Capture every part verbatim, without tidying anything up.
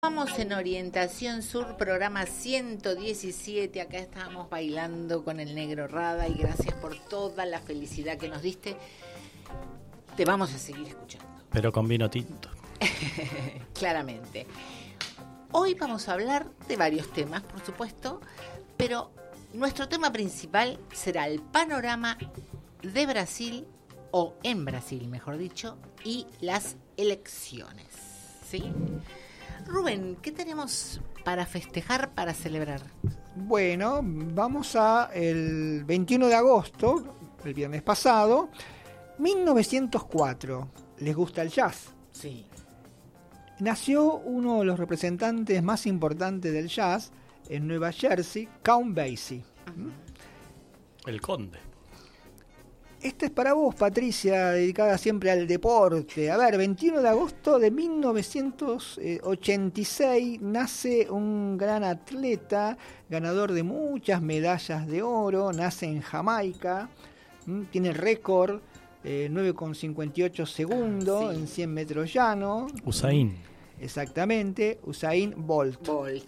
Vamos en Orientación Sur, programa ciento diecisiete. Acá estábamos bailando con el Negro Rada y gracias por toda la felicidad que nos diste. Te vamos a seguir escuchando. Pero con vino tinto. Claramente. Hoy vamos a hablar de varios temas, por supuesto, pero nuestro tema principal será el panorama de Brasil, o en Brasil, mejor dicho, y las elecciones. ¿Sí? Rubén, ¿qué tenemos para festejar, para celebrar? Bueno, vamos a el veintiuno de agosto, el viernes pasado, mil novecientos cuatro. ¿Les gusta el jazz? Sí. Nació uno de los representantes más importantes del jazz en Nueva Jersey, Count Basie. Uh-huh. El Conde. Esta es para vos, Patricia, dedicada siempre al deporte. A ver, veintiuno de agosto de mil novecientos ochenta y seis nace un gran atleta, ganador de muchas medallas de oro, nace en Jamaica, ¿m? Tiene el récord, eh, nueve coma cincuenta y ocho segundos ah, sí. en cien metros llano. Usain. Exactamente, Usain Bolt. Bolt.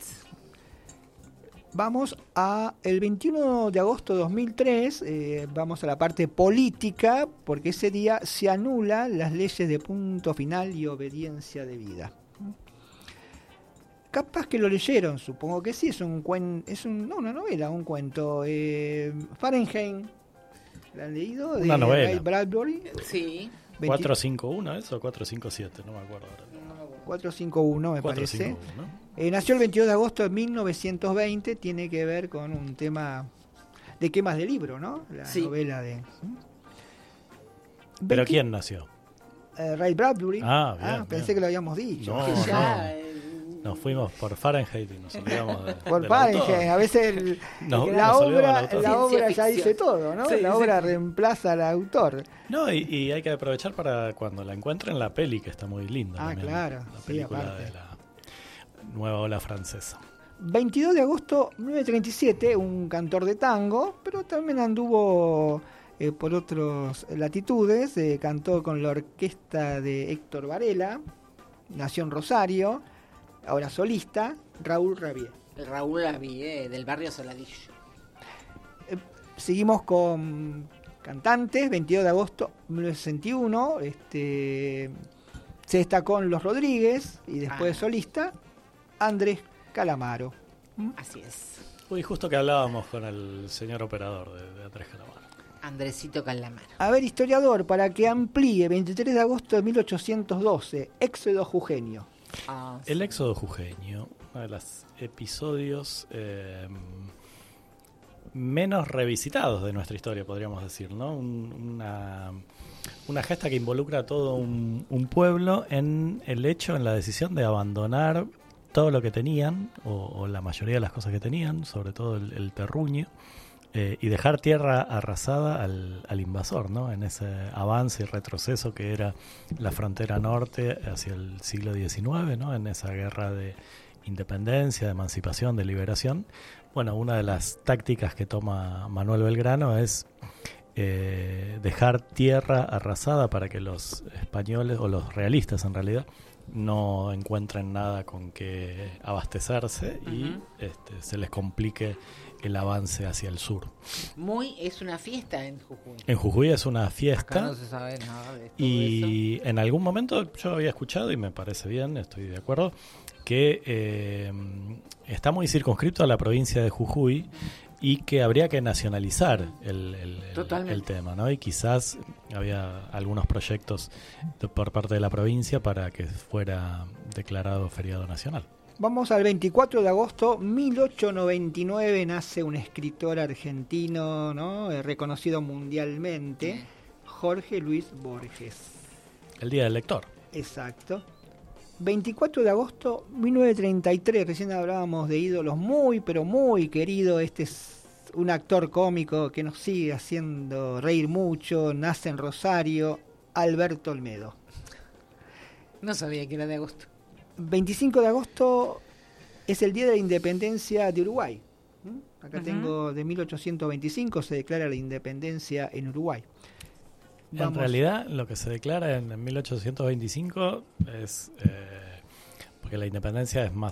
Vamos a el veintiuno de agosto de dos mil tres, eh, vamos a la parte política, porque ese día se anulan las leyes de punto final y obediencia debida. Capaz que lo leyeron, supongo que sí, es un cuento, es un, no, una novela, un cuento. Eh, Fahrenheit, ¿la han leído? Una de novela. Ray Bradbury. Sí. cuatrocientos cincuenta y uno, ¿eso? cuatrocientos cincuenta y siete, no me acuerdo ahora. cuatrocientos cincuenta y uno me cuatrocientos parece. cincuenta y uno, ¿no? Eh, nació el veintidós de agosto de mil novecientos veinte, tiene que ver con un tema de quemas de libro, ¿no? La sí. novela de... ¿Pero quién nació? Eh, Ray Bradbury. Ah, bien, ah bien. Pensé que lo habíamos dicho. No, que ya... no. Nos fuimos por Fahrenheit y nos olvidamos de, por del Fahrenheit, autor. a veces el, no, la nos obra, del la autor. obra ya dice todo, ¿no? Sí, la sí. obra reemplaza al autor. No, y, y hay que aprovechar para cuando la encuentren la peli, que está muy linda. Ah, también, claro, la sí, película aparte. de la nueva ola francesa. veintidós de agosto de mil novecientos treinta y siete, un cantor de tango, pero también anduvo eh, por otras latitudes, eh, cantó con la orquesta de Héctor Varela, nació en Rosario, ahora solista, Raúl Rabier. Raúl Rabier, del barrio Saladillo. Eh, seguimos con cantantes, veintidós de agosto de mil novecientos sesenta y uno, este, se destacó en Los Rodríguez y después ah. solista, Andrés Calamaro. Así es. Uy, justo que hablábamos con el señor operador de, de Andrés Calamaro. Andresito Calamaro. A ver, historiador, para que amplíe, veintitrés de agosto de mil ochocientos doce, Éxodo Jujeño. Ah, sí. El éxodo jujeño, uno de los episodios eh, menos revisitados de nuestra historia, podríamos decir, ¿no? Un, una, una gesta que involucra a todo un, un pueblo en el hecho, en la decisión de abandonar todo lo que tenían, o, o la mayoría de las cosas que tenían, sobre todo el, el terruño, eh, y dejar tierra arrasada al, al invasor, ¿no? En ese avance y retroceso que era la frontera norte hacia el siglo diecinueve, ¿no? En esa guerra de independencia, de emancipación, de liberación. Bueno, una de las tácticas que toma Manuel Belgrano es eh, dejar tierra arrasada para que los españoles, o los realistas en realidad, no encuentren nada con que abastecerse y uh-huh. este, se les complique el avance hacia el sur. Muy, es una fiesta en Jujuy. En Jujuy es una fiesta. Acá no se sabe nada de todo y eso. En algún momento yo había escuchado, y me parece bien, estoy de acuerdo, que eh, está muy circunscrito a la provincia de Jujuy y que habría que nacionalizar el, el, el, el tema, ¿no? Y quizás había algunos proyectos de, por parte de la provincia para que fuera declarado feriado nacional. Vamos al veinticuatro de agosto de mil ochocientos noventa y nueve, nace un escritor argentino, ¿no? Eh, reconocido mundialmente, Jorge Luis Borges. El Día del Lector. Exacto. veinticuatro de agosto de mil novecientos treinta y tres, recién hablábamos de ídolos muy, pero muy querido. Este es un actor cómico que nos sigue haciendo reír mucho, nace en Rosario, Alberto Olmedo. No sabía que era de agosto. veinticinco de agosto es el Día de la Independencia de Uruguay. ¿Mm? Acá uh-huh. tengo de mil ochocientos veinticinco, se declara la independencia en Uruguay. Vamos. En realidad, lo que se declara en mil ochocientos veinticinco es eh, porque la independencia es más